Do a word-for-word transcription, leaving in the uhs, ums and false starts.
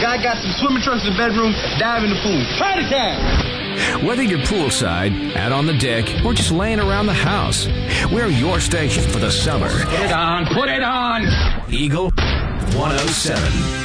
Guy got some swimming trunks in the bedroom, dive in the pool. Party time! Whether you're poolside, out on the deck, or just laying around the house, we're your station for the summer. Put it on, put it on! Eagle one oh seven.